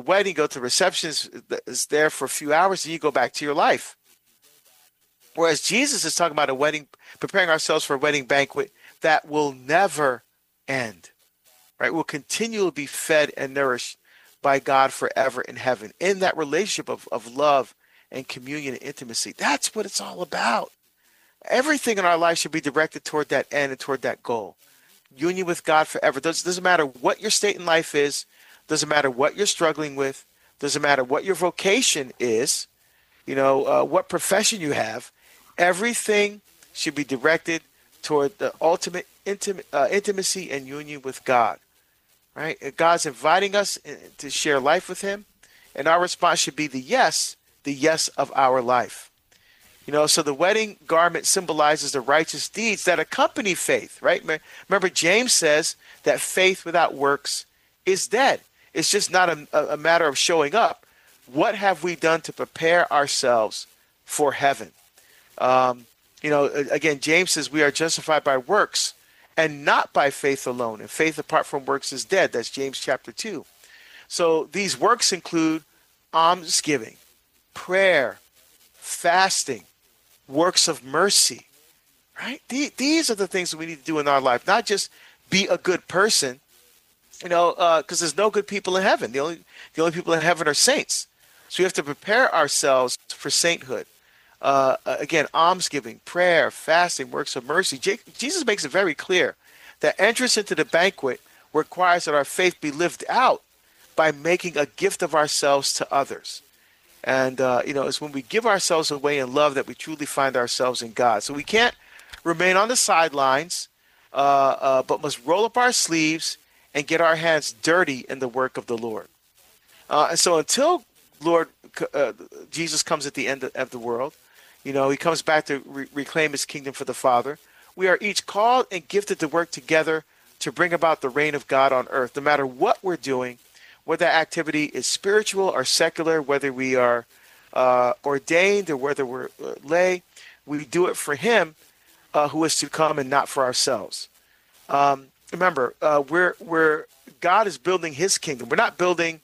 wedding, go to the reception, is there for a few hours, and you go back to your life. Whereas Jesus is talking about a wedding, preparing ourselves for a wedding banquet that will never end, right? We'll continually be fed and nourished by God forever in heaven, in that relationship of love and communion and intimacy. That's what it's all about. Everything in our life should be directed toward that end and toward that goal. Union with God forever. Doesn't matter what your state in life is. Doesn't matter what you're struggling with. Doesn't matter what your vocation is. What profession you have. Everything should be directed toward the ultimate intimacy and union with God. Right? God's inviting us to share life with him, and our response should be the yes of our life. So the wedding garment symbolizes the righteous deeds that accompany faith, right? Remember, James says that faith without works is dead. It's just not a matter of showing up. What have we done to prepare ourselves for heaven? Again, James says we are justified by works and not by faith alone. And faith apart from works is dead. That's James chapter 2. So these works include almsgiving, prayer, fasting, works of mercy, right? These are the things that we need to do in our life, not just be a good person, because there's no good people in heaven. The only people in heaven are saints. So we have to prepare ourselves for sainthood. Again, almsgiving, prayer, fasting, works of mercy. Jesus makes it very clear that entrance into the banquet requires that our faith be lived out by making a gift of ourselves to others. And, it's when we give ourselves away in love that we truly find ourselves in God. So we can't remain on the sidelines, but must roll up our sleeves and get our hands dirty in the work of the Lord. And so until Jesus comes at the end of the world, he comes back to reclaim his kingdom for the Father. We are each called and gifted to work together to bring about the reign of God on earth, no matter what we're doing, whether that activity is spiritual or secular, whether we are ordained or whether we're lay. We do it for him who is to come and not for ourselves. Remember, God is building his kingdom. We're not building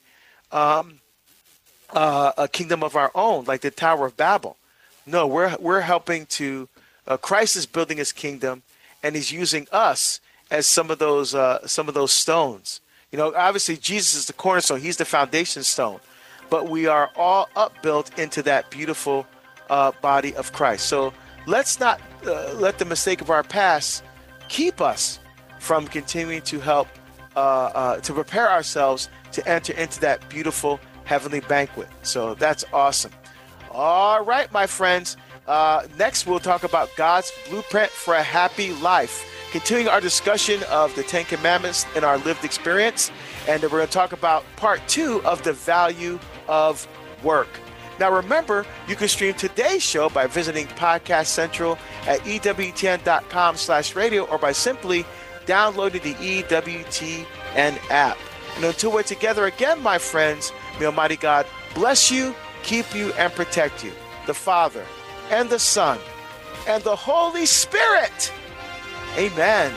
a kingdom of our own, like the Tower of Babel. No, we're helping to. Christ is building his kingdom, and he's using us as some of those stones. Obviously Jesus is the cornerstone; he's the foundation stone. But we are all upbuilt into that beautiful body of Christ. So let's not let the mistake of our past keep us from continuing to help to prepare ourselves to enter into that beautiful heavenly banquet. So that's awesome. All right, my friends. Next, we'll talk about God's blueprint for a happy life. Continuing our discussion of the Ten Commandments in our lived experience. And we're going to talk about part 2 of the value of work. Now, remember, you can stream today's show by visiting Podcast Central at EWTN.com/radio or by simply downloading the EWTN app. And until we're together again, my friends, may Almighty God bless you, keep you, and protect you. The Father, and the Son, and the Holy Spirit. Amen.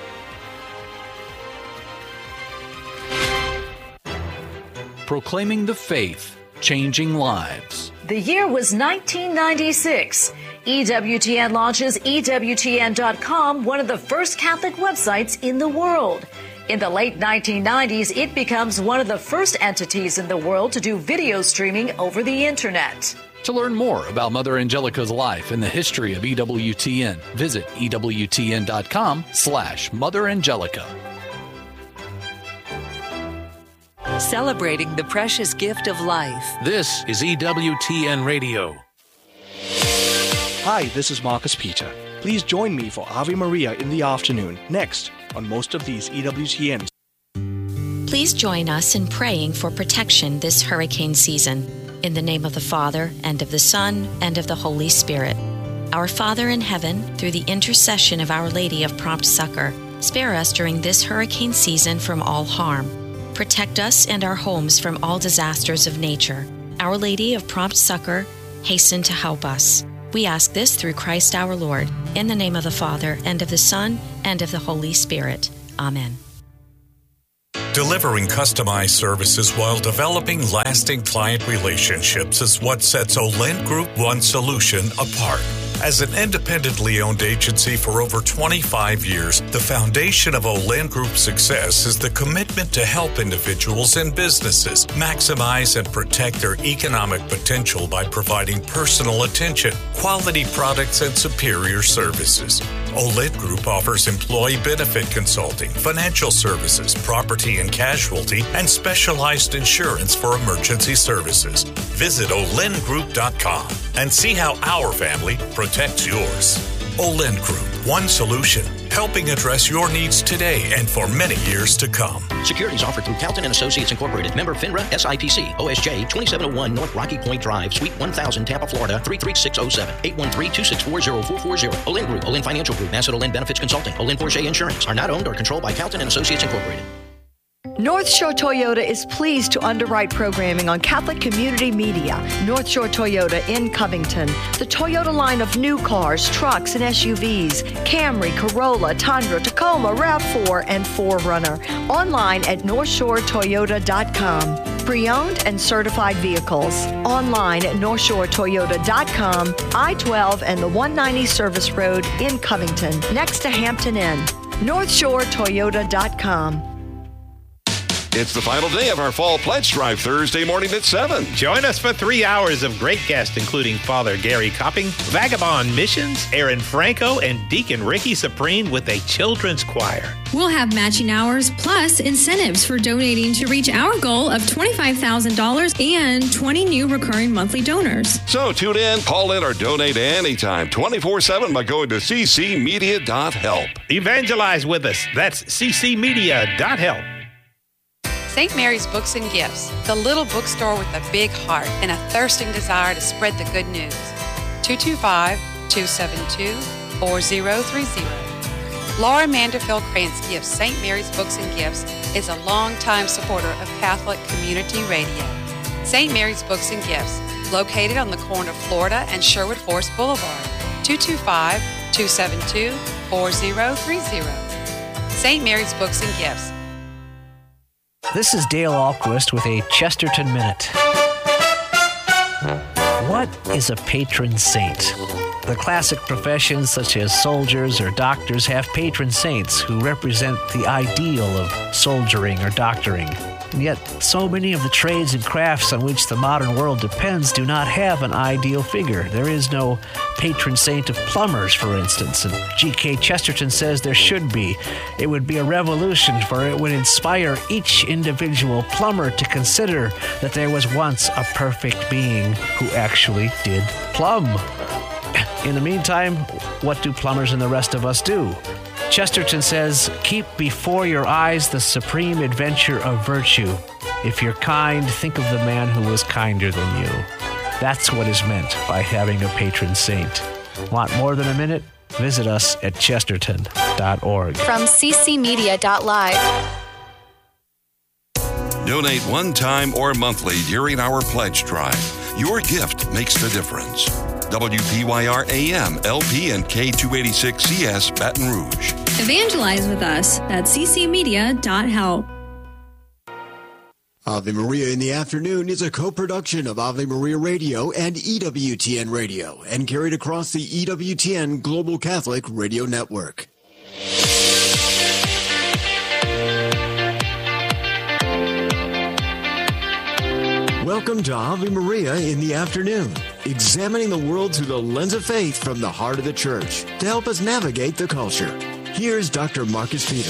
Proclaiming the faith, changing lives. The year was 1996. EWTN launches EWTN.com, one of the first Catholic websites in the world. In the late 1990s, it becomes one of the first entities in the world to do video streaming over the internet. To learn more about Mother Angelica's life and the history of EWTN, visit EWTN.com/Mother Angelica. Celebrating the precious gift of life. This is EWTN Radio. Hi, this is Marcus Peter. Please join me for Ave Maria in the afternoon, next on most of these EWTNs. Please join us in praying for protection this hurricane season. In the name of the Father, and of the Son, and of the Holy Spirit. Our Father in heaven, through the intercession of Our Lady of Prompt Succor, spare us during this hurricane season from all harm. Protect us and our homes from all disasters of nature. Our Lady of Prompt Succor, hasten to help us. We ask this through Christ our Lord, in the name of the Father, and of the Son, and of the Holy Spirit. Amen. Delivering customized services while developing lasting client relationships is what sets Olent Group One Solution apart. As an independently owned agency for over 25 years, the foundation of Olent Group's success is the commitment to help individuals and businesses maximize and protect their economic potential by providing personal attention, quality products, and superior services. Olent Group offers employee benefit consulting, financial services, property and casualty, and specialized insurance for emergency services. Visit olentgroup.com and see how our family protects yours. Olent Group, One Solution, helping address your needs today and for many years to come. Securities offered through Calton & Associates Incorporated. Member FINRA, SIPC, OSJ, 2701 North Rocky Point Drive, Suite 1000, Tampa, Florida, 33607, 813-264-0440. Olent Group, Olent Financial Group, Asset Olent Benefits Consulting, Olent Porsche Insurance are not owned or controlled by Calton & Associates Incorporated. North Shore Toyota is pleased to underwrite programming on Catholic Community Media. North Shore Toyota in Covington. The Toyota line of new cars, trucks, and SUVs. Camry, Corolla, Tundra, Tacoma, RAV4, and 4Runner. Online at NorthshoreToyota.com. Pre-owned and certified vehicles. Online at NorthshoreToyota.com. I-12 and the 190 Service Road in Covington, next to Hampton Inn. NorthshoreToyota.com. It's the final day of our Fall Pledge Drive, Thursday morning at 7. Join us for 3 hours of great guests, including Father Gary Copping, Vagabond Missions, Aaron Franco, and Deacon Ricky Supreme with a children's choir. We'll have matching hours plus incentives for donating to reach our goal of $25,000 and 20 new recurring monthly donors. So tune in, call in, or donate anytime, 24/7 by going to ccmedia.help. Evangelize with us. That's ccmedia.help. St. Mary's Books and Gifts, the little bookstore with a big heart and a thirsting desire to spread the good news. 225-272-4030. Laura Manderfield Krantz Gifts St. Mary's Books and Gifts is a longtime supporter of Catholic Community Radio. St. Mary's Books and Gifts, located on the corner of Florida and Sherwood Forest Boulevard. 225-272-4030. St. Mary's Books and Gifts. This is Dale Ahlquist with a Chesterton Minute. What is a patron saint? The classic professions such as soldiers or doctors have patron saints who represent the ideal of soldiering or doctoring. And yet, so many of the trades and crafts on which the modern world depends do not have an ideal figure. There is no patron saint of plumbers, for instance, and G.K. Chesterton says there should be. It would be a revolution, for it would inspire each individual plumber to consider that there was once a perfect being who actually did plumb. In the meantime, what do plumbers and the rest of us do? Chesterton says, keep before your eyes the supreme adventure of virtue. If you're kind, think of the man who was kinder than you. That's what is meant by having a patron saint. Want more than a minute? Visit us at chesterton.org. From ccmedia.live. Donate one time or monthly during our pledge drive. Your gift makes the difference. WPYR AM, LP, and K286CS Baton Rouge. Evangelize with us at ccmedia.help. Ave Maria in the Afternoon is a co-production of Ave Maria Radio and EWTN Radio and carried across the EWTN Global Catholic Radio Network. Welcome to Ave Maria in the Afternoon, examining the world through the lens of faith from the heart of the Church to help us navigate the culture. Here's Dr. Marcus Peter.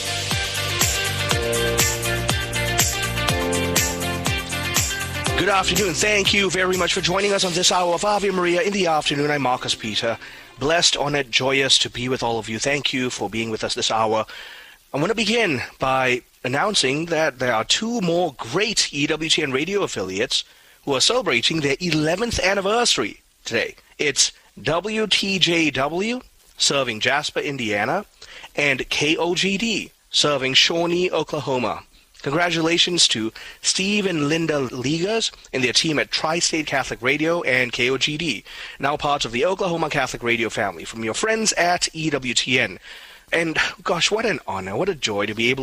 Good afternoon. Thank you very much for joining us on this hour of Ave Maria in the Afternoon. I'm Marcus Peter. Blessed, honored, joyous to be with all of you. Thank you for being with us this hour. I want to begin by announcing that there are two more great EWTN radio affiliates who are celebrating their 11th anniversary today. It's WTJW, serving Jasper, Indiana, and KOGD, serving Shawnee, Oklahoma. Congratulations to Steve and Linda Ligas and their team at Tri-State Catholic Radio and KOGD, now parts of the Oklahoma Catholic Radio family, from your friends at EWTN. And gosh, what an honor, what a joy to be able to be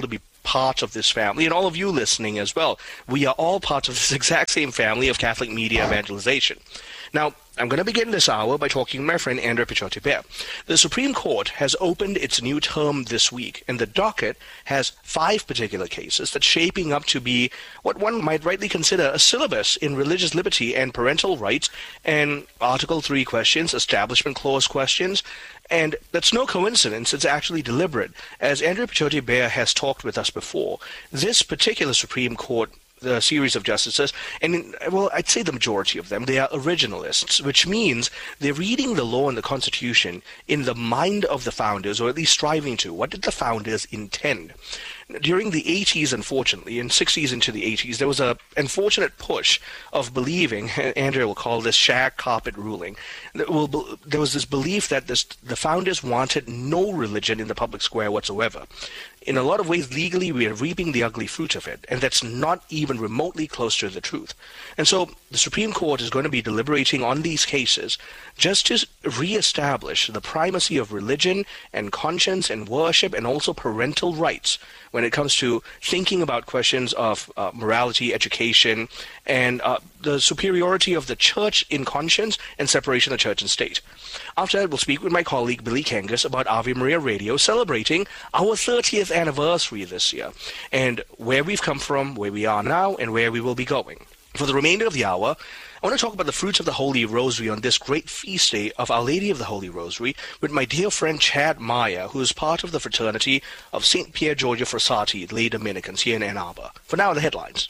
part of this family, and all of you listening as well. We are all part of this exact same family of Catholic media evangelization. Now, I'm going to begin this hour by talking to my friend Andrea Picciotti-Bear. The Supreme Court has opened its new term this week, and the docket has 5 particular cases that's shaping up to be what one might rightly consider a syllabus in religious liberty and parental rights, and Article 3 questions, Establishment Clause questions, and that's no coincidence, it's actually deliberate. As Andrea Picciotti-Bear has talked with us before, this particular Supreme Court the series of justices, and well, I'd say the majority of them, they are originalists, which means they're reading the law and the Constitution in the mind of the founders, or at least striving to. What did the founders intend? During the 80s, unfortunately, in 60s into the 80s, there was an unfortunate push of believing, Andrea will call this shag carpet ruling. There was this belief that the founders wanted no religion in the public square whatsoever. In a lot of ways, legally, we are reaping the ugly fruit of it, and that's not even remotely close to the truth. And so the Supreme Court is going to be deliberating on these cases just to reestablish the primacy of religion and conscience and worship and also parental rights when it comes to thinking about questions of morality, education, and the superiority of the church in conscience and separation of church and state. After that, we'll speak with my colleague Billy Kangas about Ave Maria Radio celebrating our 30th anniversary this year, and where we've come from, where we are now, and where we will be going. For the remainder of the hour, I want to talk about the fruits of the Holy Rosary on this great feast day of Our Lady of the Holy Rosary with my dear friend Chad Meyer, who is part of the fraternity of St. Pier Giorgio Frassati, lay Dominicans here in Ann Arbor. For now, the headlines.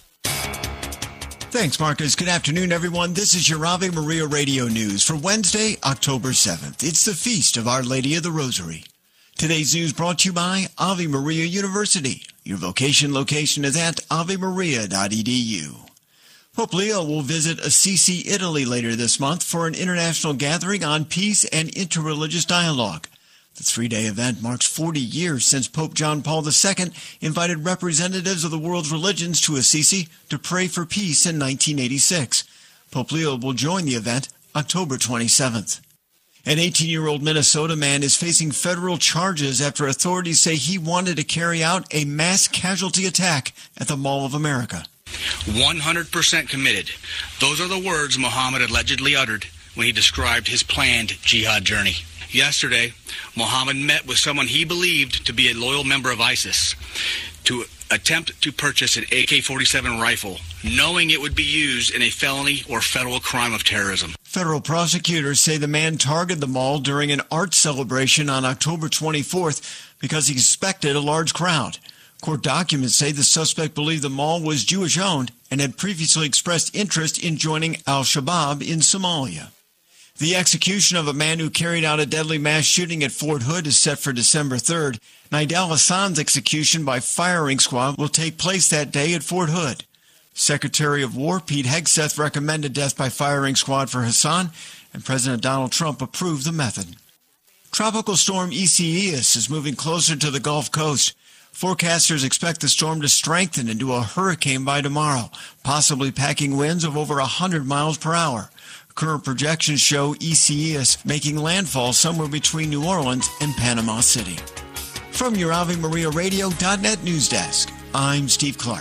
Thanks, Marcus. Good afternoon, everyone. This is your Ave Maria Radio News for Wednesday, October 7th. It's the feast of Our Lady of the Rosary. Today's news brought to you by Ave Maria University. Your vocation location is at avemaria.edu. Pope Leo will visit Assisi, Italy later this month for an international gathering on peace and interreligious dialogue. The 3-day event marks 40 years since Pope John Paul II invited representatives of the world's religions to Assisi to pray for peace in 1986. Pope Leo will join the event October 27th. An 18-year-old Minnesota man is facing federal charges after authorities say he wanted to carry out a mass casualty attack at the Mall of America. 100% committed. Those are the words Muhammad allegedly uttered when he described his planned jihad journey. Yesterday, Muhammad met with someone he believed to be a loyal member of ISIS to attempt to purchase an AK-47 rifle, knowing it would be used in a felony or federal crime of terrorism. Federal prosecutors say the man targeted the mall during an art celebration on October 24th because he expected a large crowd. Court documents say the suspect believed the mall was Jewish-owned and had previously expressed interest in joining al-Shabaab in Somalia. The execution of a man who carried out a deadly mass shooting at Fort Hood is set for December 3rd. Nidal Hassan's execution by firing squad will take place that day at Fort Hood. Secretary of War Pete Hegseth recommended death by firing squad for Hassan, and President Donald Trump approved the method. Tropical storm Isaias is moving closer to the Gulf Coast. Forecasters expect the storm to strengthen into a hurricane by tomorrow, possibly packing winds of over 100 miles per hour. Current projections show Isaias making landfall somewhere between New Orleans and Panama City. From your AveMariaRadio.net news desk, I'm Steve Clark.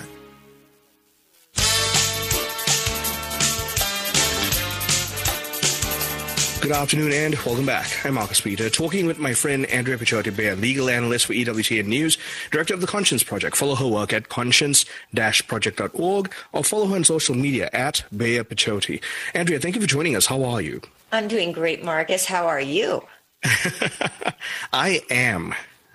Good afternoon and welcome back. I'm Marcus Peter, talking with my friend Andrea Picciotti-Bear, legal analyst for EWTN News, director of the Conscience Project. Follow her work at conscience-project.org or follow her on social media at Bear Picciotti. Andrea, thank you for joining us. How are you? I'm doing great, Marcus. How are you? I am.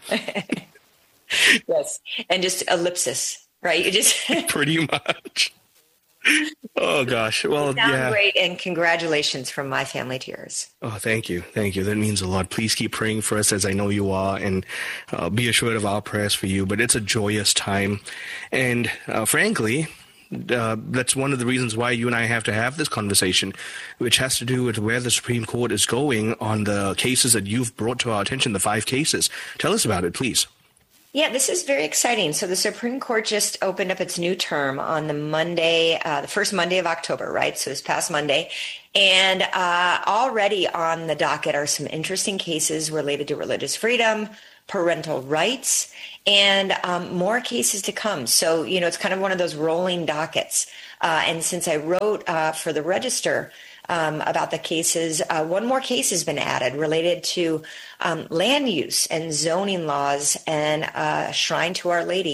Yes, and just ellipsis, right? You just pretty much. Oh, gosh. Well, you sound great, and congratulations from my family to yours. Oh, thank you. Thank you. That means a lot. Please keep praying for us, as I know you are, and be assured of our prayers for you. But it's a joyous time. And frankly, that's one of the reasons why you and I have to have this conversation, which has to do with where the Supreme Court is going on the cases that you've brought to our attention, the 5 cases. Tell us about it, please. Yeah, this is very exciting. So the Supreme Court just opened up its new term on the Monday, the first Monday of October, right? So this past Monday. And already on the docket are some interesting cases related to religious freedom, parental rights, and more cases to come. So, it's kind of one of those rolling dockets. And since I wrote for the Register about the cases, one more case has been added related to land use and zoning laws and a shrine to Our Lady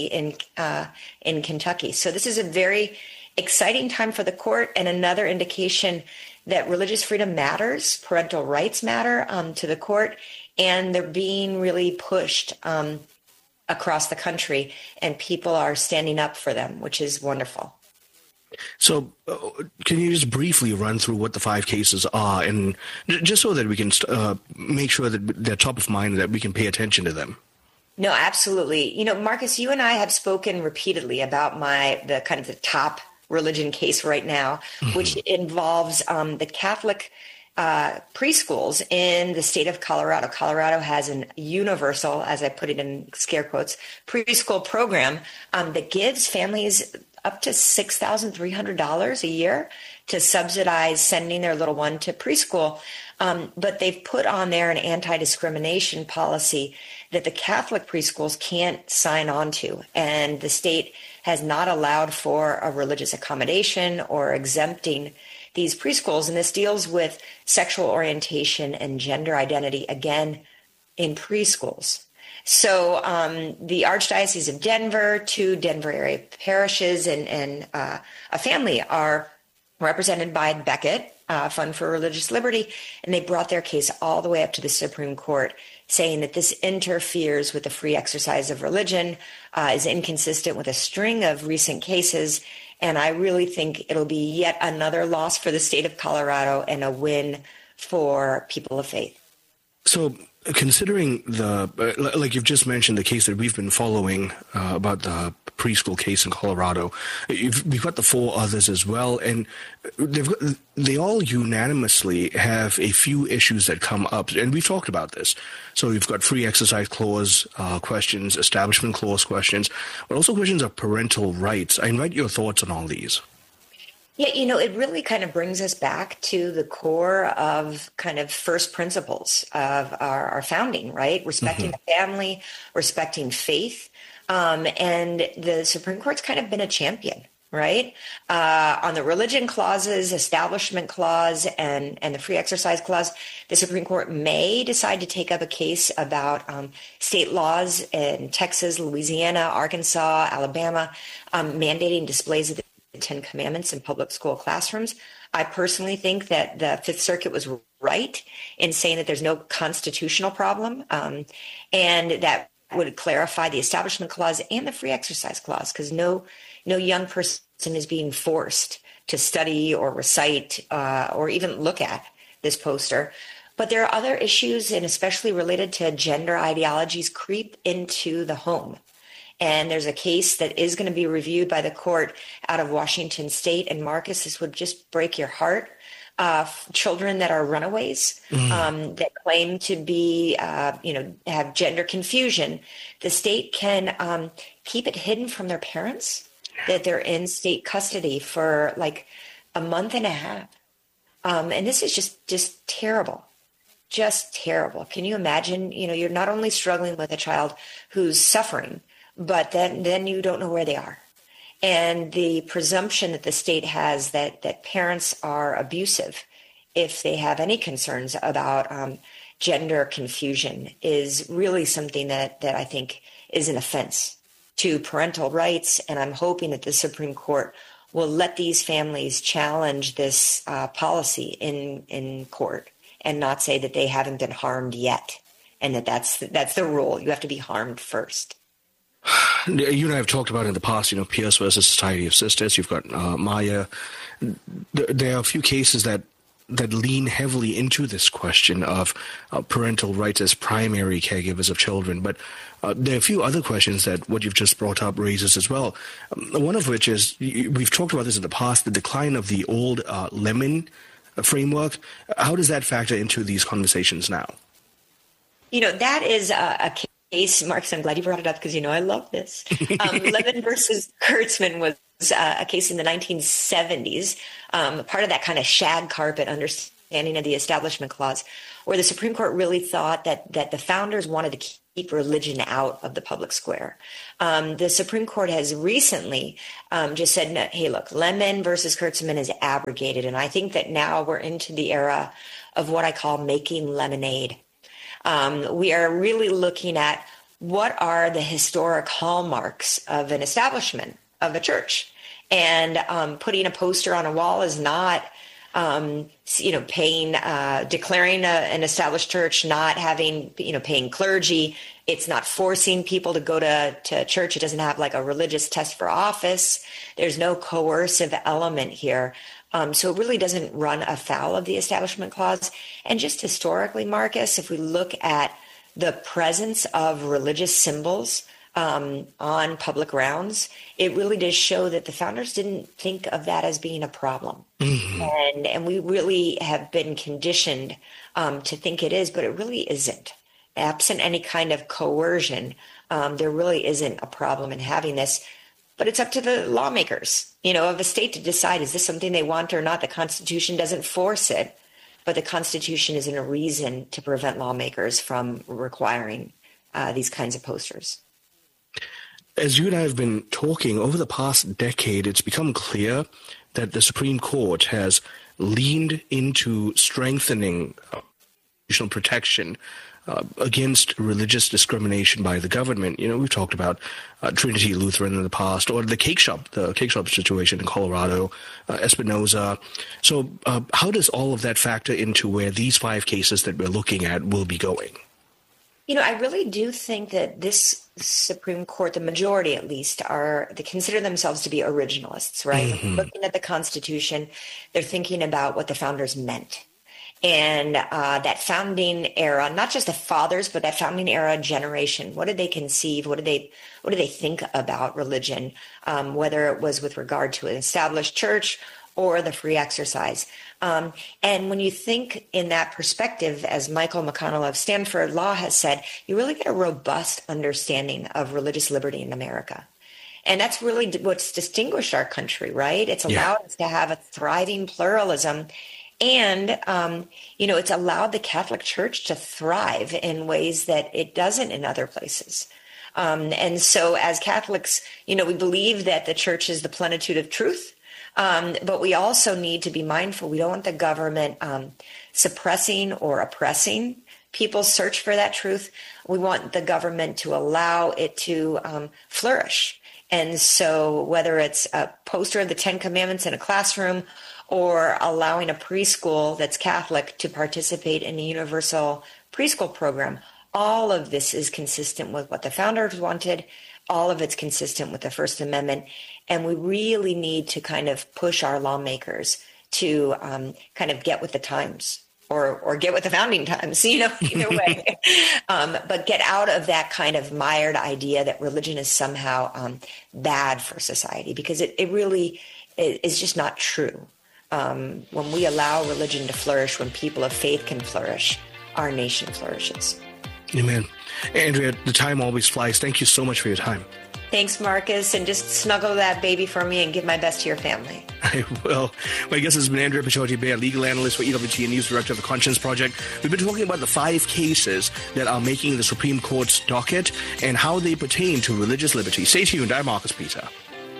in Kentucky. So this is a very exciting time for the court, and another indication that religious freedom matters, parental rights matter to the court, and they're being really pushed across the country, and people are standing up for them, which is wonderful. So can you just briefly run through what the 5 cases are, and just so that we can make sure that they're top of mind, that we can pay attention to them? No, absolutely. Marcus, you and I have spoken repeatedly about the top religion case right now, which involves the Catholic preschools in the state of Colorado. Colorado has an universal, as I put it in scare quotes, preschool program that gives families up to $6,300 a year to subsidize sending their little one to preschool. But they've put on there an anti-discrimination policy that the Catholic preschools can't sign on to. And the state has not allowed for a religious accommodation or exempting these preschools. And this deals with sexual orientation and gender identity, again, in preschools. So the Archdiocese of Denver, 2 Denver area parishes, and a family are represented by Becket, Fund for Religious Liberty, and they brought their case all the way up to the Supreme Court, saying that this interferes with the free exercise of religion, is inconsistent with a string of recent cases, and I really think it'll be yet another loss for the state of Colorado and a win for people of faith. So, considering like you've just mentioned, the case that we've been following about the preschool case in Colorado, we've got the 4 others as well, and they all unanimously have a few issues that come up, and we've talked about this. So we've got free exercise clause questions, establishment clause questions, but also questions of parental rights. I invite your thoughts on all these. Yeah, it really kind of brings us back to the core of kind of first principles of our founding, right? Respecting the family, respecting faith. And the Supreme Court's kind of been a champion, right? On the religion clauses, establishment clause, and the free exercise clause, the Supreme Court may decide to take up a case about state laws in Texas, Louisiana, Arkansas, Alabama, mandating displays of the 10 Commandments in public school classrooms. I personally think that the Fifth Circuit was right in saying that there's no constitutional problem, and that would clarify the Establishment Clause and the Free Exercise Clause, because no young person is being forced to study or recite or even look at this poster. But there are other issues, and especially related to gender ideologies, creep into the home. And there's a case that is going to be reviewed by the court out of Washington State. And Marcus, this would just break your heart. Children that are runaways, that claim to be, have gender confusion. The state can keep it hidden from their parents, that they're in state custody for like a month and a half. And this is just terrible. Just terrible. Can you imagine, you're not only struggling with a child who's suffering, but then you don't know where they are. And the presumption that the state has that parents are abusive if they have any concerns about gender confusion is really something that I think is an offense to parental rights. And I'm hoping that the Supreme Court will let these families challenge this policy in court and not say that they haven't been harmed yet, and that's the rule. You have to be harmed first. You and I have talked about in the past, Pierce versus Society of Sisters. You've got Maya. There are a few cases that lean heavily into this question of parental rights as primary caregivers of children. But there are a few other questions that what you've just brought up raises as well. One of which is, we've talked about this in the past, the decline of the old Lemon framework. How does that factor into these conversations now? That is a case, Marcus, I'm glad you brought it up because I love this. Lemon versus Kurtzman was a case in the 1970s, part of that kind of shag carpet understanding of the Establishment Clause, where the Supreme Court really thought that the founders wanted to keep religion out of the public square. The Supreme Court has recently just said, no, hey, look, Lemon versus Kurtzman is abrogated. And I think that now we're into the era of what I call making lemonade. We are really looking at what are the historic hallmarks of an establishment, of a church. And putting a poster on a wall is not, declaring an established church, not having, paying clergy. It's not forcing people to go to church. It doesn't have like a religious test for office. There's no coercive element here. So it really doesn't run afoul of the Establishment Clause. And just historically, Marcus, if we look at the presence of religious symbols on public grounds, it really does show that the founders didn't think of that as being a problem. Mm-hmm. And we really have been conditioned to think it is, but it really isn't. Absent any kind of coercion, there really isn't a problem in having this. But it's up to the lawmakers, of a state to decide, is this something they want or not? The Constitution doesn't force it, but the Constitution isn't a reason to prevent lawmakers from requiring these kinds of posters. As you and I have been talking over the past decade, it's become clear that the Supreme Court has leaned into strengthening constitutional protection against religious discrimination by the government. We've talked about Trinity Lutheran in the past, or the cake shop situation in Colorado, Espinoza. So how does all of that factor into where these 5 cases that we're looking at will be going? I really do think that this Supreme Court, the majority at least, they consider themselves to be originalists, right? Mm-hmm. Looking at the Constitution, they're thinking about what the founders meant. And that founding era, not just the fathers, but that founding era generation, what did they conceive? What did they think about religion, whether it was with regard to an established church or the free exercise? And when you think in that perspective, as Michael McConnell of Stanford Law has said, you really get a robust understanding of religious liberty in America. And that's really what's distinguished our country, right? It's allowed us to have a thriving pluralism. And, it's allowed the Catholic Church to thrive in ways that it doesn't in other places. And so as Catholics, we believe that the church is the plenitude of truth. But we also need to be mindful. We don't want the government suppressing or oppressing people's search for that truth. We want the government to allow it to flourish. And so whether it's a poster of the 10 Commandments in a classroom or allowing a preschool that's Catholic to participate in a universal preschool program, all of this is consistent with what the founders wanted. All of it's consistent with the First Amendment. And we really need to kind of push our lawmakers to kind of get with the times or get with the founding times, either way. But get out of that kind of mired idea that religion is somehow bad for society, because it really is just not true. When we allow religion to flourish, when people of faith can flourish, our nation flourishes. Amen. Andrea, the time always flies. Thank you so much for your time. Thanks, Marcus. And just snuggle that baby for me and give my best to your family. I will. My guest has been Andrea Pichotti-Bear, legal analyst for EWTN News, director of the Conscience Project. We've been talking about the 5 cases that are making the Supreme Court's docket and how they pertain to religious liberty. Stay tuned. I'm Marcus Peter.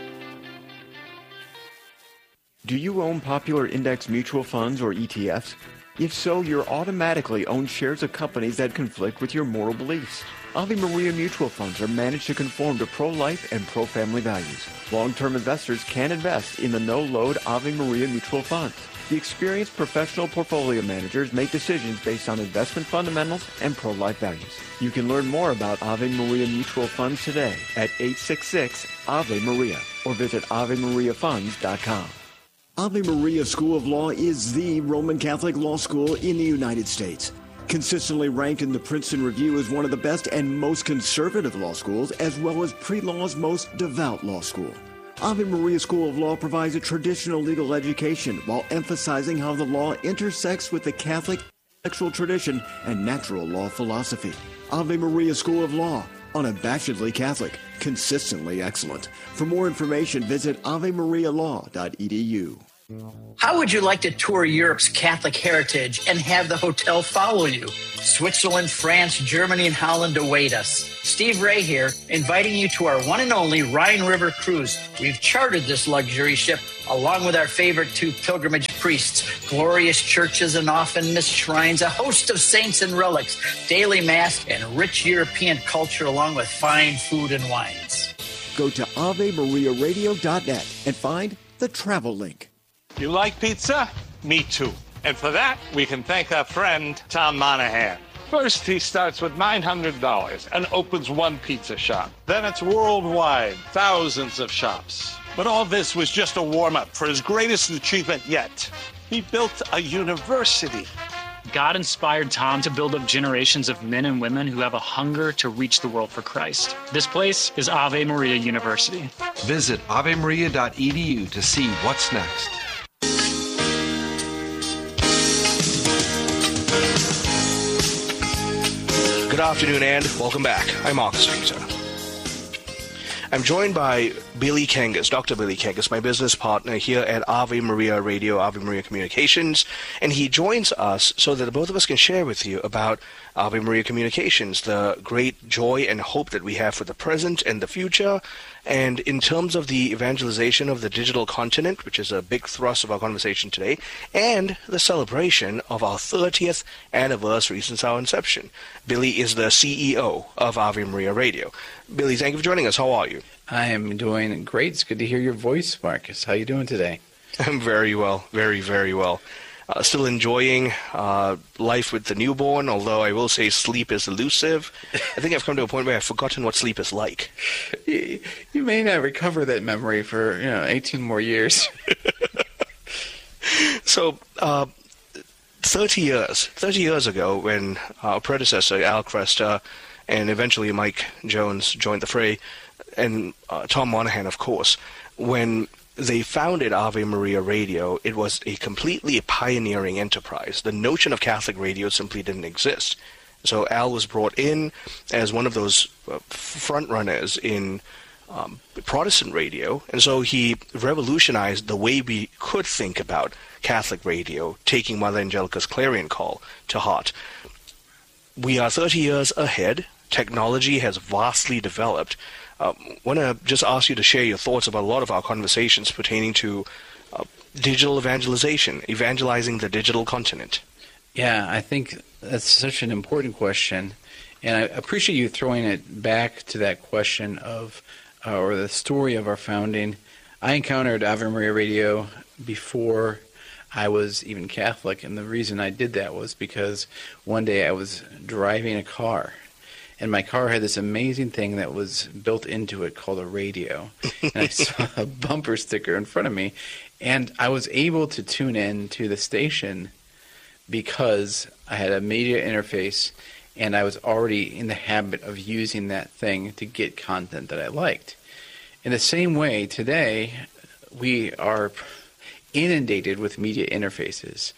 Do you own popular index mutual funds or ETFs? If so, you're automatically own shares of companies that conflict with your moral beliefs. Ave Maria mutual funds are managed to conform to pro-life and pro-family values. Long-term investors can invest in the no-load Ave Maria mutual funds. The experienced professional portfolio managers make decisions based on investment fundamentals and pro-life values. You can learn more about Ave Maria mutual funds today at 866-AVE-MARIA or visit AveMariaFunds.com. Ave Maria School of Law is the Roman Catholic law school in the United States. Consistently ranked in the Princeton Review as one of the best and most conservative law schools, as well as pre-law's most devout law school. Ave Maria School of Law provides a traditional legal education while emphasizing how the law intersects with the Catholic intellectual tradition and natural law philosophy. Ave Maria School of Law, unabashedly Catholic, consistently excellent. For more information, visit AveMariaLaw.edu. How would you like to tour Europe's Catholic heritage and have the hotel follow you? Switzerland, France, Germany, and Holland await us. Steve Ray here, inviting you to our one and only Rhine River cruise. We've chartered this luxury ship along with our favorite 2 pilgrimage priests, glorious churches and often-missed shrines, a host of saints and relics, daily mass, and rich European culture along with fine food and wines. Go to AveMariaRadio.net and find the travel link. You like pizza? Me too. And for that, we can thank our friend, Tom Monahan. First, he starts with $900 and opens one pizza shop. Then it's worldwide, thousands of shops. But all this was just a warm-up for his greatest achievement yet. He built a university. God inspired Tom to build up generations of men and women who have a hunger to reach the world for Christ. This place is Ave Maria University. Visit avemaria.edu to see what's next. Good afternoon and welcome back. I'm Marcus Peter. I'm joined by Billy Kangas, Dr. Billy Kangas, my business partner here at Ave Maria Radio, Ave Maria Communications, and he joins us so that both of us can share with you about Ave Maria Communications, the great joy and hope that we have for the present and the future, and in terms of the evangelization of the digital continent, which is a big thrust of our conversation today, and the celebration of our 30th anniversary since our inception. Billy is the CEO of Ave Maria Radio. Billy, thank you for joining us. How are you? I am doing great. It's good to hear your voice, Marcus. How are you doing today? I'm very well. Very, very well. Still enjoying life with the newborn, although I will say sleep is elusive. I think I've come to a point where I've forgotten what sleep is like. You may not recover that memory for 18 more years. So, 30 years ago, when our predecessor, Al Kresta, and eventually Mike Jones joined the fray, and Tom Monahan, of course, when they founded Ave Maria Radio, it was a completely pioneering enterprise. The notion of Catholic radio simply didn't exist. So Al was brought in as one of those front runners in Protestant radio, and so he revolutionized the way we could think about Catholic radio, taking Mother Angelica's clarion call to heart. We are 30 years ahead. Technology has vastly developed. I want to just ask you to share your thoughts about a lot of our conversations pertaining to digital evangelization, evangelizing the digital continent. Yeah, I think that's such an important question, and I appreciate you throwing it back to that question of, or the story of our founding. I encountered Ave Maria Radio before I was even Catholic, and the reason I did that was because one day I was driving a car, and my car had this amazing thing that was built into it called a radio. And I saw a bumper sticker in front of me, and I was able to tune in to the station because I had a media interface, and I was already in the habit of using that thing to get content that I liked. In the same way, today, we are inundated with media interfaces.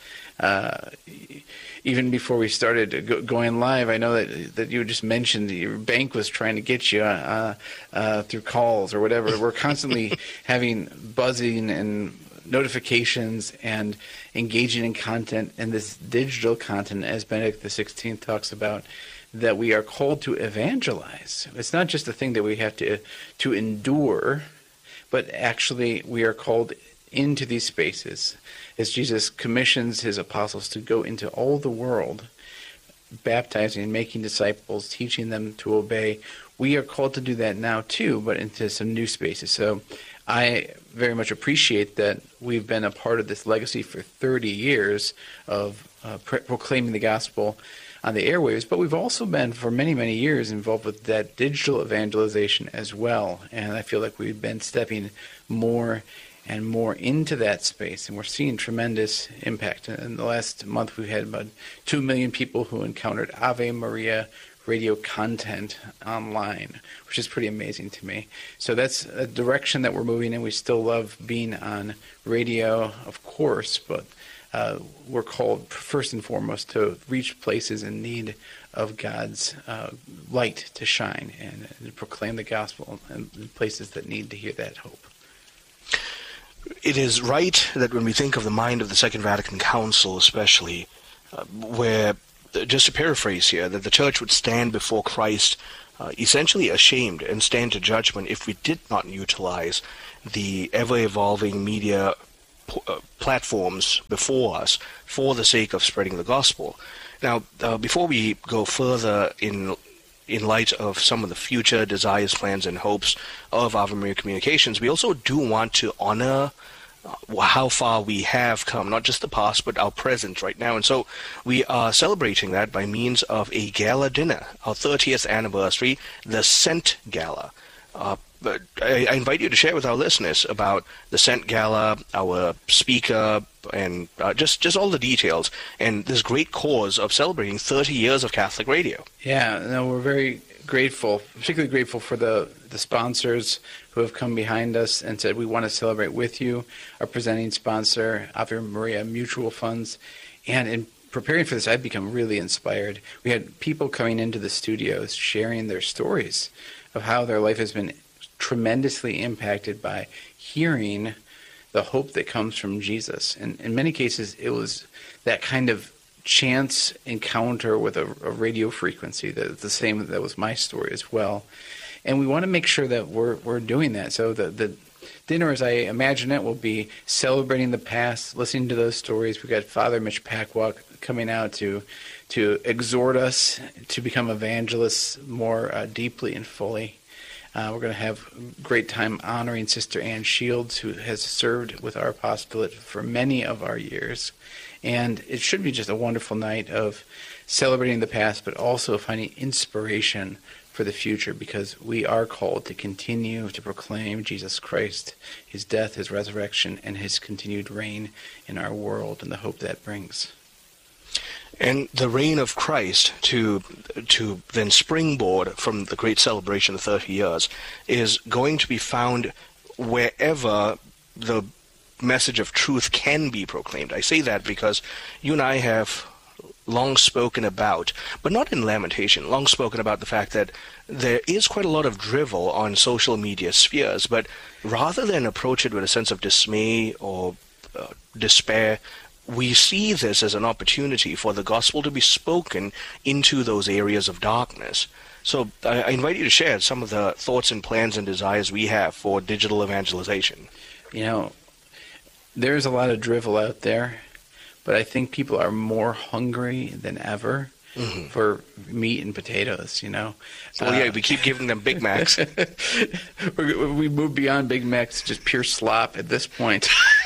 Even before we started going live, I know that you just mentioned that your bank was trying to get you through calls or whatever. We're constantly having buzzing and notifications and engaging in content, and this digital content, as Benedict XVI talks about, that we are called to evangelize. It's not just a thing that we have to endure, but actually we are called into these spaces. As Jesus commissions his apostles to go into all the world, baptizing and making disciples, teaching them to obey, we are called to do that now too, but into some new spaces. So I very much appreciate that we've been a part of this legacy for 30 years of proclaiming the gospel on the airwaves, but we've also been for many, many years involved with that digital evangelization as well. And I feel like we've been stepping more and more into that space, and we're seeing tremendous impact. In the last month, we've had about 2 million people who encountered Ave Maria radio content online, which is pretty amazing to me. So that's a direction that we're moving in. We still love being on radio, of course, but we're called first and foremost to reach places in need of God's light to shine and proclaim the gospel in places that need to hear that hope. it is right that when we think of the mind of the Second Vatican Council especially, where, just to paraphrase here, that the Church would stand before Christ essentially ashamed and stand to judgment if we did not utilize the ever-evolving media platforms before us for the sake of spreading the gospel. Now, before we go further in light of some of the future desires, plans, and hopes of Ave Maria Communications, we also do want to honor how far we have come, not just the past, but our present right now. And so we are celebrating that by means of a gala dinner, our 30th anniversary, the Scent Gala. But I invite you to share with our listeners about the Scent Gala, our speaker, and just all the details, and this great cause of celebrating 30 years of Catholic radio. Yeah, no, we're very grateful, particularly grateful for the sponsors who have come behind us and said, we want to celebrate with you. Our presenting sponsor, Ave Maria Mutual Funds. And in preparing for this, I've become really inspired. We had people coming into the studios sharing their stories of how their life has been tremendously impacted by hearing the hope that comes from Jesus. And in many cases, it was that kind of chance encounter with a radio frequency, the same that was my story as well. And we want to make sure that we're doing that. So the dinner, as I imagine it, will be celebrating the past, listening to those stories. We've got Father Mitch Packwalk coming out to exhort us to become evangelists more deeply and fully. We're going to have a great time honoring Sister Ann Shields, who has served with our apostolate for many of our years. And it should be just a wonderful night of celebrating the past, but also finding inspiration for the future, because we are called to continue to proclaim Jesus Christ, his death, his resurrection, and his continued reign in our world, and the hope that brings. And the reign of Christ, to then springboard from the great celebration of 30 years, is going to be found wherever the message of truth can be proclaimed. I say that because you and I have long spoken about, but not in lamentation, long spoken about the fact that there is quite a lot of drivel on social media spheres, but rather than approach it with a sense of dismay or despair, we see this as an opportunity for the gospel to be spoken into those areas of darkness. So I invite you to share some of the thoughts and plans and desires we have for digital evangelization. You know, there's a lot of drivel out there, but I think people are more hungry than ever for meat and potatoes, you know. Well, yeah, we keep giving them Big Macs. We move beyond Big Macs, just pure slop at this point.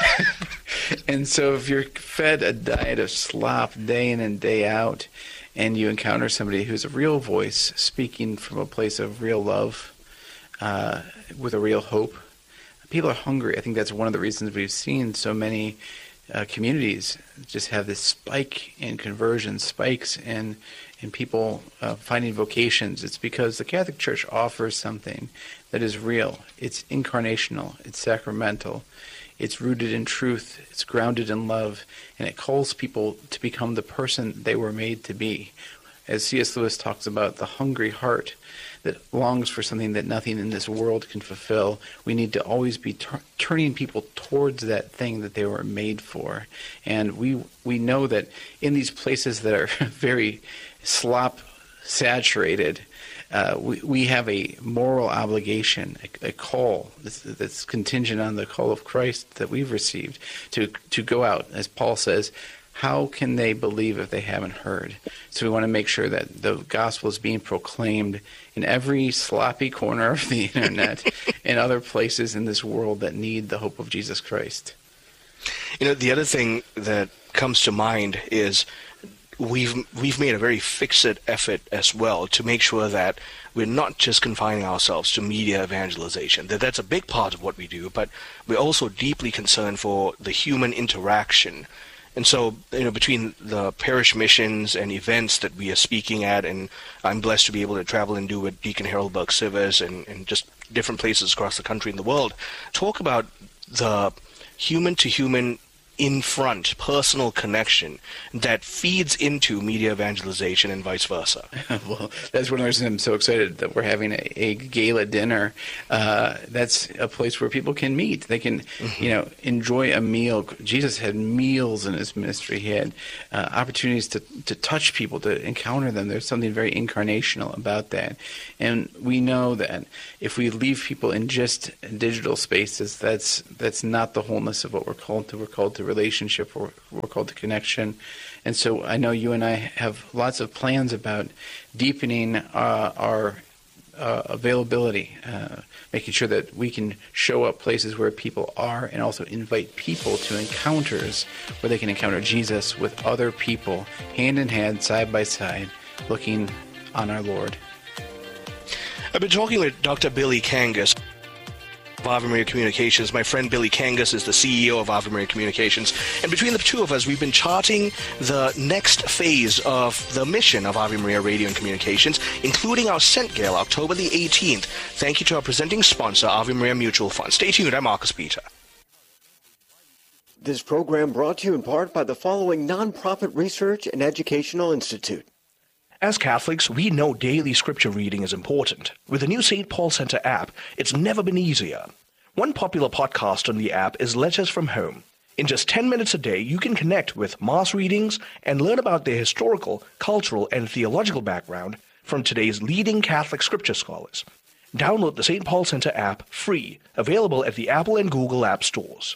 And so if you're fed a diet of slop day in and day out, and you encounter somebody who's a real voice speaking from a place of real love, with a real hope, people are hungry. I think that's one of the reasons we've seen so many communities just have this spike in conversion, spikes in people finding vocations. It's because the Catholic Church offers something that is real. It's incarnational. It's sacramental. It's rooted in truth. It's grounded in love. And it calls people to become the person they were made to be. As C.S. Lewis talks about, the hungry heart that longs for something that nothing in this world can fulfill. We need to always be turning people towards that thing that they were made for. And we know that in these places that are very slop-saturated, we have a moral obligation, a call that's contingent on the call of Christ that we've received to go out. As Paul says, how can they believe if they haven't heard? So we want to make sure that the gospel is being proclaimed in every sloppy corner of the internet and other places in this world that need the hope of Jesus Christ. You know, the other thing that comes to mind is we've made a very fixed effort as well to make sure that we're not just confining ourselves to media evangelization. That's a big part of what we do, but we're also deeply concerned for the human interaction. And so, you know, between the parish missions and events that we are speaking at, and I'm blessed to be able to travel and do with Deacon Harold Burke-Sivers and just different places across the country and the world, talk about the human-to-human in front, personal connection that feeds into media evangelization and vice versa. Well, that's one of the reasons I'm so excited that we're having a gala dinner. That's a place where people can meet. They can, enjoy a meal. Jesus had meals in his ministry. He had opportunities to touch people, to encounter them. There's something very incarnational about that. And we know that if we leave people in just digital spaces, that's not the wholeness of what we're called to. We're called to relationship, we're called to connection. And so I know you and I have lots of plans about deepening our availability, making sure that we can show up places where people are and also invite people to encounters where they can encounter Jesus with other people, hand in hand, side by side, looking on our Lord. I've been talking with Dr. Billy Kangas of Ave Maria Communications. My friend Billy Kangas is the CEO of Ave Maria Communications. And between the two of us, we've been charting the next phase of the mission of Ave Maria Radio and Communications, including our Scent Gala, October the 18th. Thank you to our presenting sponsor, Ave Maria Mutual Fund. Stay tuned. I'm Marcus Peter. This program brought to you in part by the following nonprofit research and educational institute. As Catholics, we know daily scripture reading is important. With the new St. Paul Center app, it's never been easier. One popular podcast on the app is Letters from Home. In just 10 minutes a day, you can connect with Mass readings and learn about their historical, cultural, and theological background from today's leading Catholic scripture scholars. Download the St. Paul Center app free, available at the Apple and Google App Stores.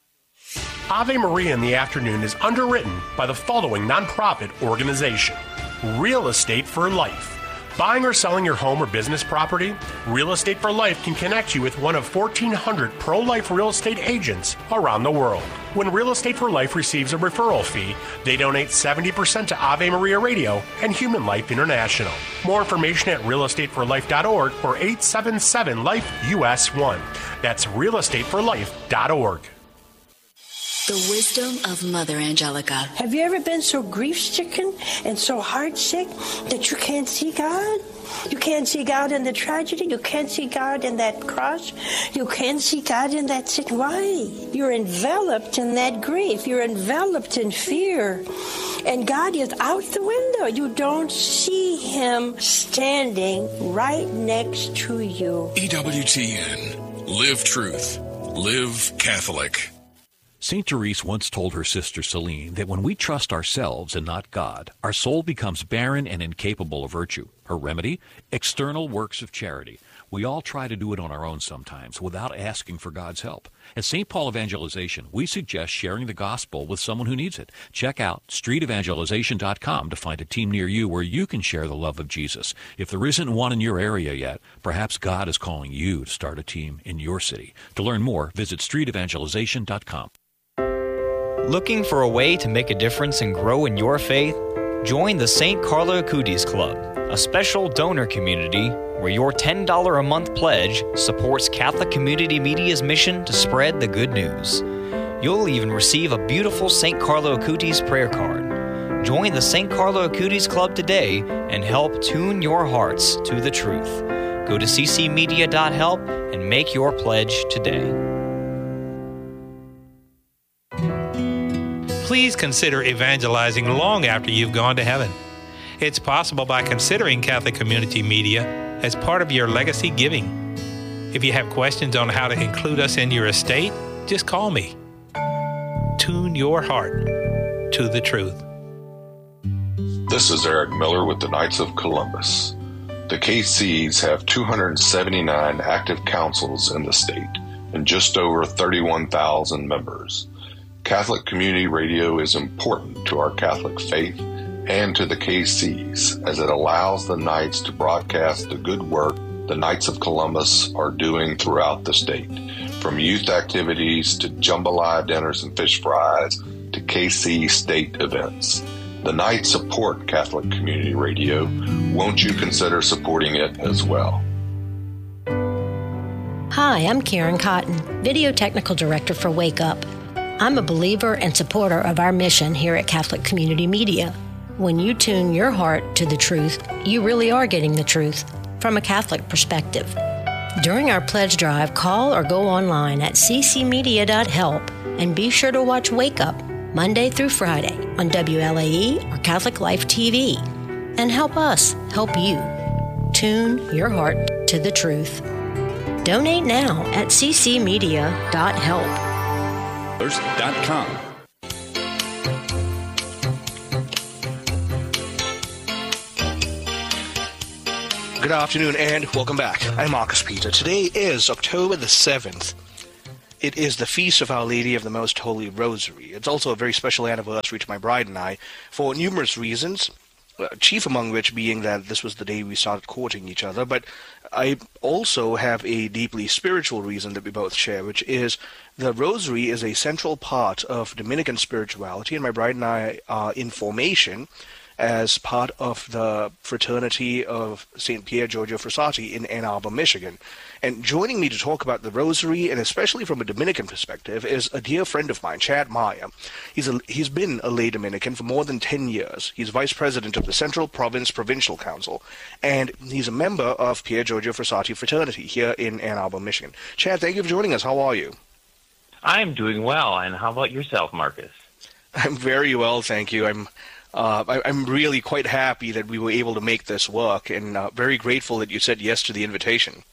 Ave Maria in the Afternoon is underwritten by the following nonprofit organization. Real Estate for Life. Buying or selling your home or business property? Real Estate for Life can connect you with one of 1,400 pro-life real estate agents around the world. When Real Estate for Life receives a referral fee, they donate 70% to Ave Maria Radio and Human Life International. More information at realestateforlife.org or 877-LIFE-US1. That's realestateforlife.org. The wisdom of Mother Angelica. Have you ever been so grief-stricken and so heart-sick that you can't see God? You can't see God in the tragedy. You can't see God in that cross. You can't see God in that sin. Why? You're enveloped in that grief. You're enveloped in fear. And God is out the window. You don't see Him standing right next to you. EWTN. Live truth. Live Catholic. St. Therese once told her sister Celine that when we trust ourselves and not God, our soul becomes barren and incapable of virtue. Her remedy? External works of charity. We all try to do it on our own sometimes without asking for God's help. At St. Paul Evangelization, we suggest sharing the gospel with someone who needs it. Check out streetevangelization.com to find a team near you where you can share the love of Jesus. If there isn't one in your area yet, perhaps God is calling you to start a team in your city. To learn more, visit streetevangelization.com. Looking for a way to make a difference and grow in your faith? Join the St. Carlo Acutis Club, a special donor community where your $10 a month pledge supports Catholic Community Media's mission to spread the good news. You'll even receive a beautiful St. Carlo Acutis prayer card. Join the St. Carlo Acutis Club today and help tune your hearts to the truth. Go to ccmedia.help and make your pledge today. Please consider evangelizing long after you've gone to heaven. It's possible by considering Catholic Community Media as part of your legacy giving. If you have questions on how to include us in your estate, just call me. Tune your heart to the truth. This is Eric Miller with the Knights of Columbus. The KCs have 279 active councils in the state and just over 31,000 members. Catholic Community Radio is important to our Catholic faith and to the KCs as it allows the Knights to broadcast the good work the Knights of Columbus are doing throughout the state, from youth activities to jambalaya dinners and fish fries to KC state events. The Knights support Catholic Community Radio. Won't you consider supporting it as well? Hi, I'm Karen Cotton, Video Technical Director for Wake Up. I'm a believer and supporter of our mission here at Catholic Community Media. When you tune your heart to the truth, you really are getting the truth from a Catholic perspective. During our pledge drive, call or go online at ccmedia.help And be sure to watch Wake Up Monday through Friday on WLAE or Catholic Life TV. And help us help you tune your heart to the truth. Donate now at ccmedia.help. .com. Good afternoon and welcome back. I'm Marcus Peter. Today is October the 7th. It is the Feast of Our Lady of the Most Holy Rosary. It's also a very special anniversary to my bride and I for numerous reasons, chief among which being that this was the day we started courting each other. But I also have a deeply spiritual reason that we both share, which is the Rosary is a central part of Dominican spirituality, and my bride and I are in formation as part of the fraternity of St. Pier Giorgio Frassati in Ann Arbor, Michigan. And joining me to talk about the Rosary, and especially from a Dominican perspective, is a dear friend of mine, Chad Maya. He's been a lay Dominican for more than 10 years. He's vice president of the Central Province Provincial Council, and he's a member of Pier Giorgio Frassati fraternity here in Ann Arbor, Michigan. Chad, thank you for joining us. How are you? I'm doing well, and how about yourself, Marcus? I'm very well, thank you. I'm really quite happy that we were able to make this work, and very grateful that you said yes to the invitation.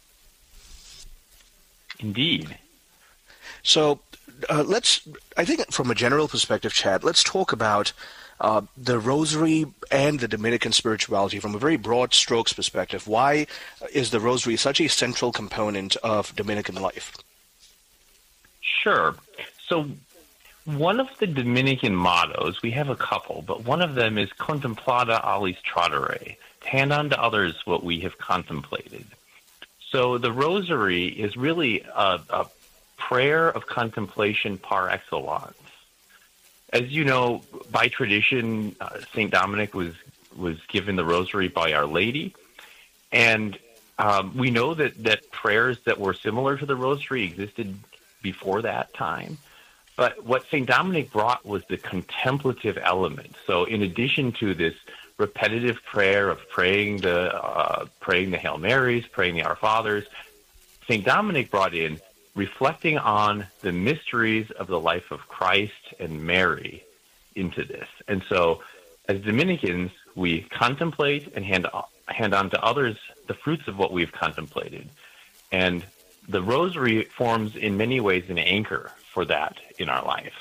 Indeed. So I think from a general perspective, Chad, let's talk about the Rosary and the Dominican spirituality from a very broad strokes perspective. Why is the Rosary such a central component of Dominican life? Sure. So one of the Dominican mottos, we have a couple, but one of them is Contemplata alis tradere, hand on to others what we have contemplated. So the Rosary is really a prayer of contemplation par excellence. As you know, by tradition, St. Dominic was given the Rosary by Our Lady, and we know that prayers that were similar to the Rosary existed before that time. But what St. Dominic brought was the contemplative element. So in addition to this repetitive prayer of praying the Hail Marys, praying the Our Fathers, St. Dominic brought in reflecting on the mysteries of the life of Christ and Mary into this. And so as Dominicans, we contemplate and hand on to others the fruits of what we've contemplated. And the Rosary forms in many ways an anchor for that in our life.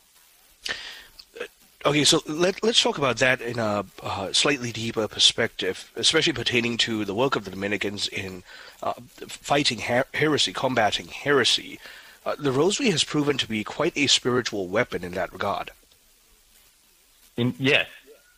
Okay, so let's talk about that in a slightly deeper perspective, especially pertaining to the work of the Dominicans in fighting heresy, combating heresy. The Rosary has proven to be quite a spiritual weapon in that regard. Yes.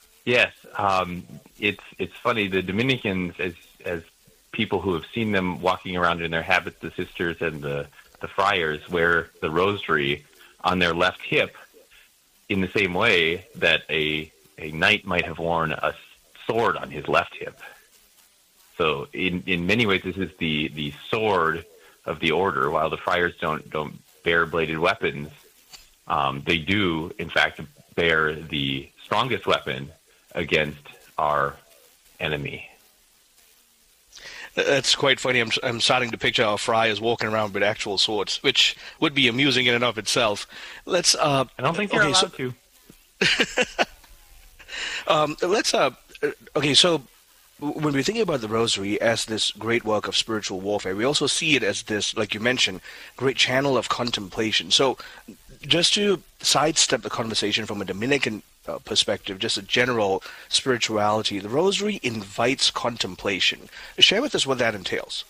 It's funny. The Dominicans, as people who have seen them walking around in their habits, the sisters and the friars wear the Rosary on their left hip in the same way that a knight might have worn a sword on his left hip. So in many ways, this is the sword of the order. While the friars don't bear bladed weapons, they do, in fact, bear the strongest weapon against our enemy. That's quite funny. I'm starting to picture our friars walking around with actual swords, which would be amusing in and of itself. Let's. I don't think you're allowed to. Okay, so when we're thinking about the Rosary as this great work of spiritual warfare, we also see it as this, like you mentioned, great channel of contemplation. So just to sidestep the conversation from a Dominican perspective, just a general spirituality, the Rosary invites contemplation. Share with us what that entails.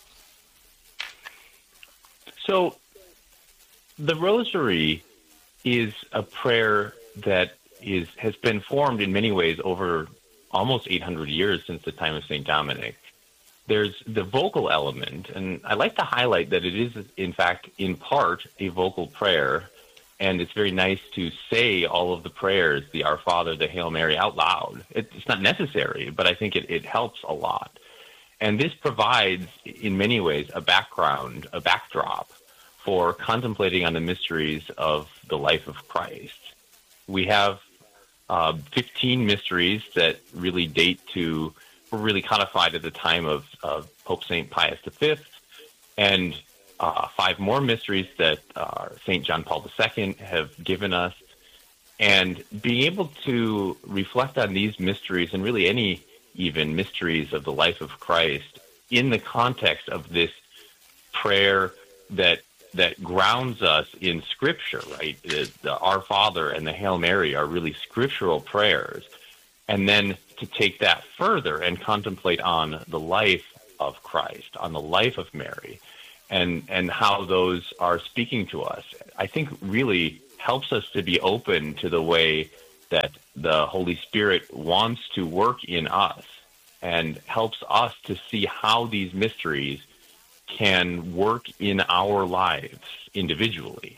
So the Rosary is a prayer that has been formed in many ways over almost 800 years since the time of St. Dominic. There's the vocal element, and I like to highlight that it is, in fact, in part, a vocal prayer. And it's very nice to say all of the prayers, the Our Father, the Hail Mary, out loud. It's not necessary, but I think it helps a lot. And this provides, in many ways, a background, a backdrop for contemplating on the mysteries of the life of Christ. We have 15 mysteries that really were really codified at the time of Pope St. Pius V. And 5 more mysteries that St. John Paul II have given us. And being able to reflect on these mysteries, and really any even mysteries of the life of Christ, in the context of this prayer that grounds us in Scripture, right? The Our Father and the Hail Mary are really scriptural prayers. And then to take that further and contemplate on the life of Christ, on the life of Mary, and how those are speaking to us, I think really helps us to be open to the way that the Holy Spirit wants to work in us, and helps us to see how these mysteries can work in our lives individually.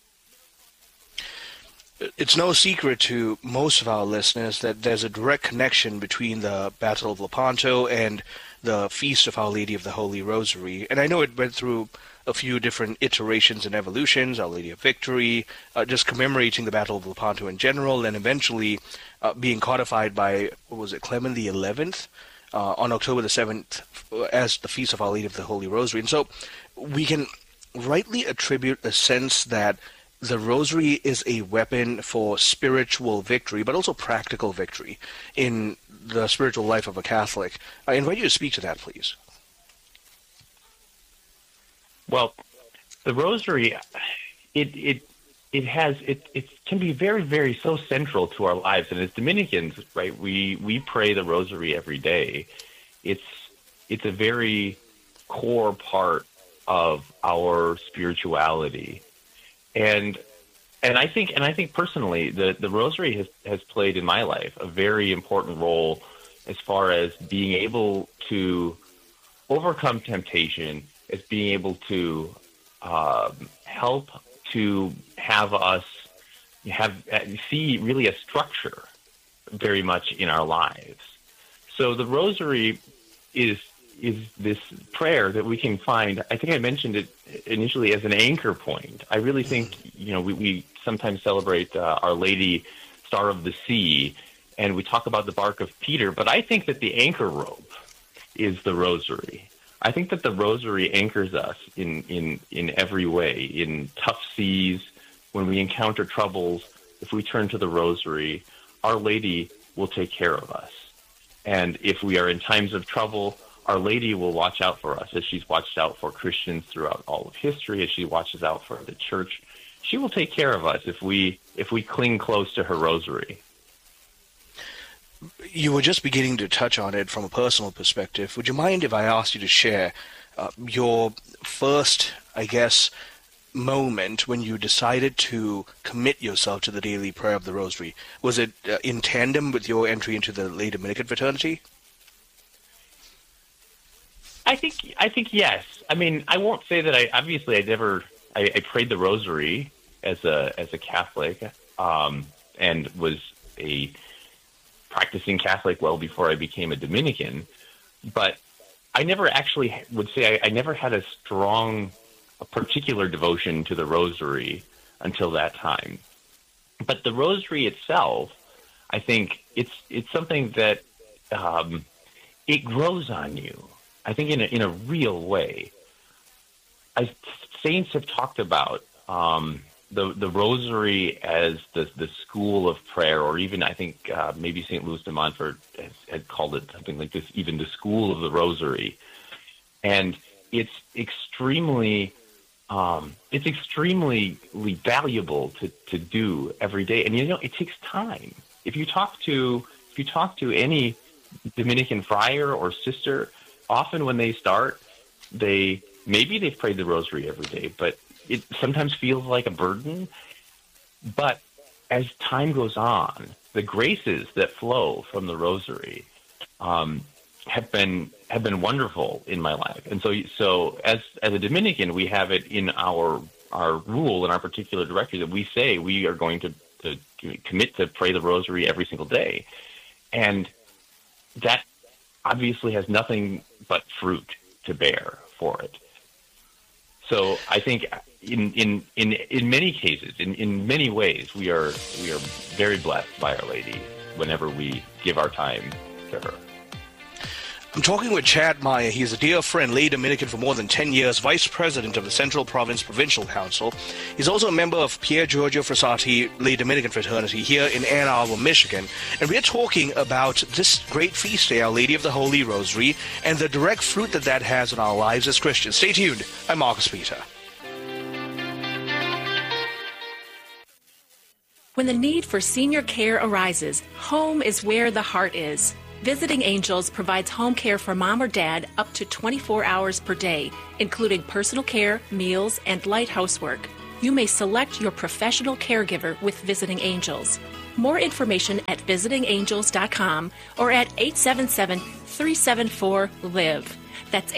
It's no secret to most of our listeners that there's a direct connection between the Battle of Lepanto and the Feast of Our Lady of the Holy Rosary. And I know it went through a few different iterations and evolutions, Our Lady of Victory, just commemorating the Battle of Lepanto in general, and eventually being codified by, what was it, Clement XI, on October the 7th as the Feast of Our Lady of the Holy Rosary. And so we can rightly attribute a sense that the Rosary is a weapon for spiritual victory, but also practical victory in the spiritual life of a Catholic. I invite you to speak to that, please. Well, the Rosary, it can be very, very so central to our lives. And as Dominicans, right, we pray the Rosary every day. It's a very core part of our spirituality. And I think personally, the Rosary has played in my life a very important role as far as being able to overcome temptation, as being able to help to have us see really a structure very much in our lives. So the Rosary is this prayer that we can find. I think I mentioned it initially as an anchor point. I really think, we sometimes celebrate Our Lady, Star of the Sea, and we talk about the bark of Peter, but I think that the anchor rope is the Rosary. I think that the Rosary anchors us in every way, in tough seas, when we encounter troubles. If we turn to the Rosary, Our Lady will take care of us. And if we are in times of trouble, Our Lady will watch out for us, as she's watched out for Christians throughout all of history, as she watches out for the Church. She will take care of us if we cling close to her Rosary. You were just beginning to touch on it from a personal perspective. Would you mind if I asked you to share your first, moment when you decided to commit yourself to the daily prayer of the Rosary? Was it in tandem with your entry into the lay Dominican fraternity? I think yes. I mean, I won't say that I prayed the Rosary as a Catholic, and was a practicing Catholic well before I became a Dominican, but I never actually would say I never had a particular devotion to the Rosary until that time. But the Rosary itself, I think it's something that it grows on you. I think in a real way. As saints have talked about the Rosary as the school of prayer, or even I think maybe St. Louis de Montfort had called it something like this, even the school of the Rosary. And it's extremely valuable to do every day. And it takes time. If you talk to any Dominican friar or sister, often when they start, maybe they've prayed the Rosary every day, but it sometimes feels like a burden. But as time goes on, the graces that flow from the Rosary have been wonderful in my life. And so as a Dominican, we have it in our rule, in our particular directory, that we say we are going to commit to pray the Rosary every single day. And that obviously has nothing but fruit to bear for it. So I think in many cases, in many ways, we are very blessed by Our Lady whenever we give our time to her. I'm talking with Chad Maya. He's a dear friend, lay Dominican for more than 10 years, vice president of the Central Province Provincial Council. He's also a member of Pier Giorgio Frassati Lay Dominican Fraternity here in Ann Arbor, Michigan. And we're talking about this great feast day, Our Lady of the Holy Rosary, and the direct fruit that has on our lives as Christians. Stay tuned. I'm Marcus Peter. When the need for senior care arises, home is where the heart is. Visiting Angels provides home care for mom or dad up to 24 hours per day, including personal care, meals, and light housework. You may select your professional caregiver with Visiting Angels. More information at visitingangels.com or at 877-374-LIVE. That's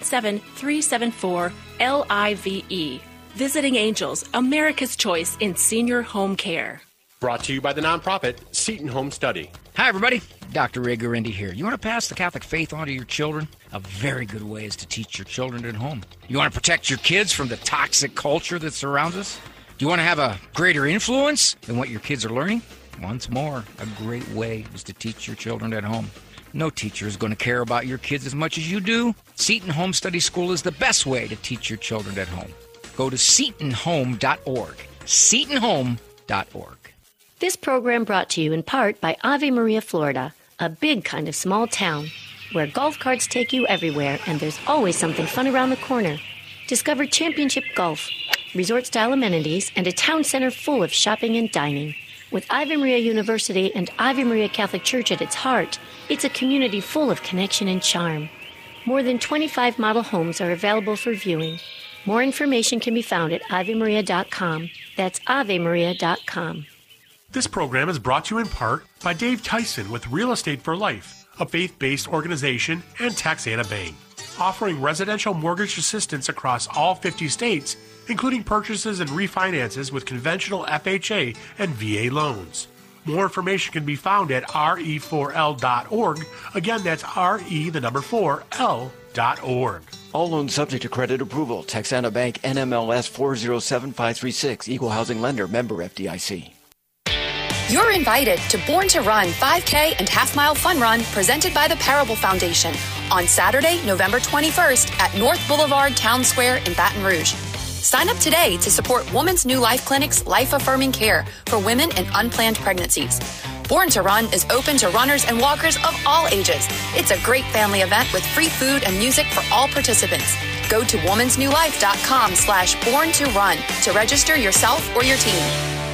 877-374-LIVE. Visiting Angels, America's choice in senior home care. Brought to you by the nonprofit Seton Home Study. Hi, everybody. Dr. Ray Guarendi here. You want to pass the Catholic faith on to your children? A very good way is to teach your children at home. You want to protect your kids from the toxic culture that surrounds us? Do you want to have a greater influence than what your kids are learning? Once more, a great way is to teach your children at home. No teacher is going to care about your kids as much as you do. Seton Home Study School is the best way to teach your children at home. Go to setonhome.org. setonhome.org. This program brought to you in part by Ave Maria, Florida, a big kind of small town where golf carts take you everywhere and there's always something fun around the corner. Discover championship golf, resort-style amenities, and a town center full of shopping and dining. With Ave Maria University and Ave Maria Catholic Church at its heart, it's a community full of connection and charm. More than 25 model homes are available for viewing. More information can be found at AveMaria.com. That's AveMaria.com. This program is brought to you in part by Dave Tyson with Real Estate for Life, a faith-based organization, and Taxana Bank, offering residential mortgage assistance across all 50 states, including purchases and refinances with conventional FHA and VA loans. More information can be found at re4l.org. Again, that's re4l.org. All loans subject to credit approval. Taxana Bank, NMLS 407536, Equal Housing Lender, member FDIC. You're invited to Born to Run 5K and Half Mile Fun Run presented by the Parable Foundation on Saturday, November 21st at North Boulevard Town Square in Baton Rouge. Sign up today to support Woman's New Life Clinic's life-affirming care for women in unplanned pregnancies. Born to Run is open to runners and walkers of all ages. It's a great family event with free food and music for all participants. Go to womansnewlife.com/born-to-run to register yourself or your team.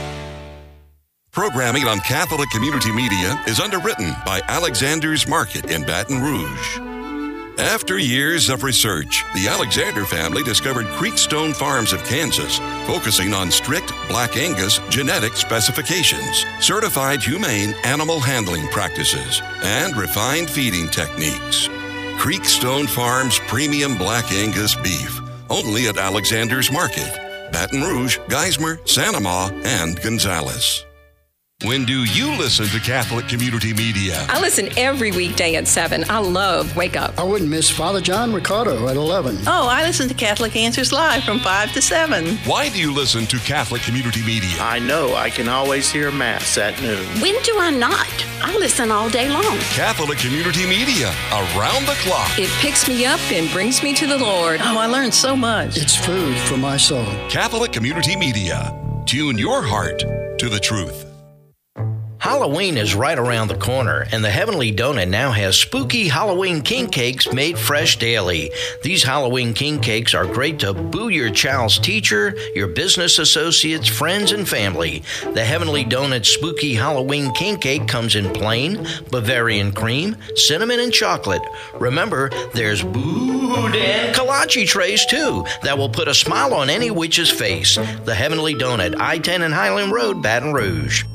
Programming on Catholic Community Media is underwritten by Alexander's Market in Baton Rouge. After years of research, the Alexander family discovered Creekstone Farms of Kansas, focusing on strict Black Angus genetic specifications, certified humane animal handling practices, and refined feeding techniques. Creekstone Farms Premium Black Angus Beef, only at Alexander's Market, Baton Rouge, Geismar, Sanama, and Gonzales. When do you listen to Catholic Community Media? I listen every weekday at 7. I love Wake Up. I wouldn't miss Father John Ricardo at 11. Oh, I listen to Catholic Answers Live from 5 to 7. Why do you listen to Catholic Community Media? I know I can always hear Mass at noon. When do I not? I listen all day long. Catholic Community Media, around the clock. It picks me up and brings me to the Lord. Oh, I learned so much. It's food for my soul. Catholic Community Media. Tune your heart to the truth. Halloween is right around the corner, and the Heavenly Donut now has spooky Halloween king cakes made fresh daily. These Halloween king cakes are great to boo your child's teacher, your business associates, friends, and family. The Heavenly Donut spooky Halloween king cake comes in plain, Bavarian cream, cinnamon, and chocolate. Remember, there's boudin kolache trays, too, that will put a smile on any witch's face. The Heavenly Donut, I-10 and Highland Road, Baton Rouge.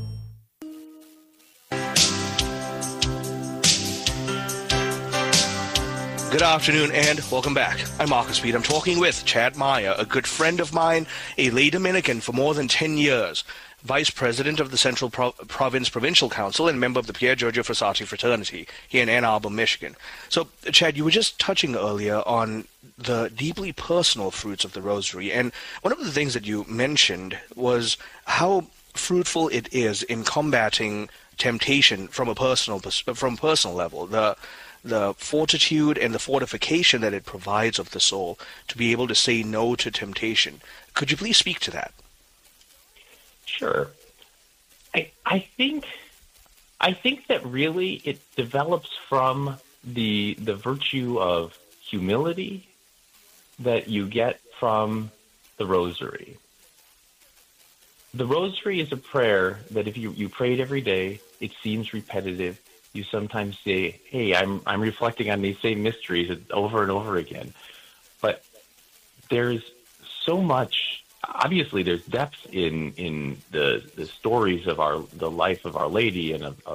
Good afternoon and welcome back. I'm Marcus Peter. I'm talking with Chad Maya, a good friend of mine, a lay Dominican for more than 10 years, vice president of the Central Province Provincial Council and member of the Pier Giorgio Frassati Fraternity here in Ann Arbor, Michigan. So, Chad, you were just touching earlier on the deeply personal fruits of the Rosary, and one of the things that you mentioned was how fruitful it is in combating temptation from a personal level. the fortitude and the fortification that it provides of the soul to be able to say no to temptation. Could you please speak to that? Sure. I think that really it develops from the virtue of humility that you get from the rosary. The rosary is a prayer that if you pray it every day, it seems repetitive. You sometimes say, hey, I'm reflecting on these same mysteries over and over again. But there's so much, obviously there's depth in the stories of the life of Our Lady and of